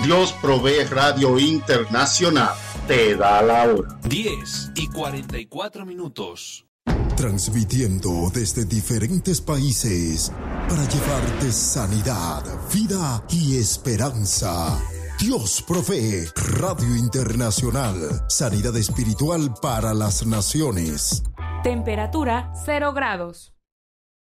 Dios Provee Radio Internacional te da la hora. 10:44. Transmitiendo desde diferentes países para llevarte sanidad, vida y esperanza. Dios Provee Radio Internacional. Sanidad espiritual para las naciones. Temperatura 0 grados.